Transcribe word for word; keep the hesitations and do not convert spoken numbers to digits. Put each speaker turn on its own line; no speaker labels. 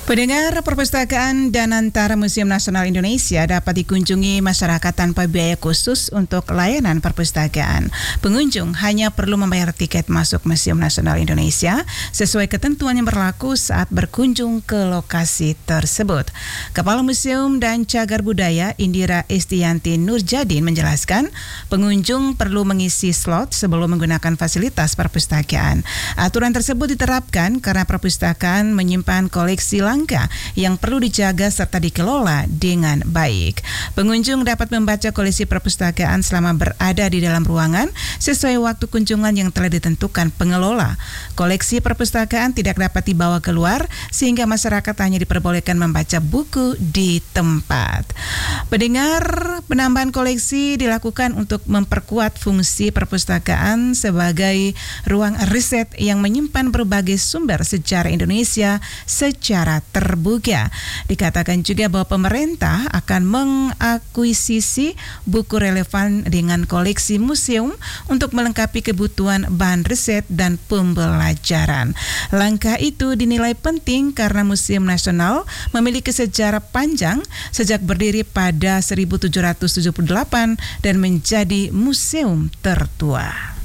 Pendengar, perpustakaan dan antara Museum Nasional Indonesia dapat dikunjungi masyarakat tanpa biaya khusus untuk layanan perpustakaan. Pengunjung hanya perlu membayar tiket masuk Museum Nasional Indonesia sesuai ketentuan yang berlaku saat berkunjung ke lokasi tersebut. Kepala Museum dan Cagar Budaya Indira Estianti Nurjadin menjelaskan, pengunjung perlu mengisi slot sebelum menggunakan fasilitas perpustakaan. Aturan tersebut diterapkan karena perpustakaan menyimpan koleksi langka yang perlu dijaga serta dikelola dengan baik. Pengunjung dapat membaca koleksi perpustakaan selama berada di dalam ruangan sesuai waktu kunjungan yang telah ditentukan pengelola. Koleksi perpustakaan tidak dapat dibawa keluar sehingga masyarakat hanya diperbolehkan membaca buku di tempat. Pendengar, penambahan koleksi dilakukan untuk memperkuat fungsi perpustakaan sebagai ruang riset yang menyimpan berbagai sumber sejarah Indonesia secara terbuka. Dikatakan juga bahwa pemerintah akan mengakuisisi buku relevan dengan koleksi museum untuk melengkapi kebutuhan bahan riset dan pembelajaran. Langkah itu dinilai penting karena Museum Nasional memiliki sejarah panjang sejak berdiri pada seribu tujuh ratus tujuh puluh delapan dan menjadi museum tertua.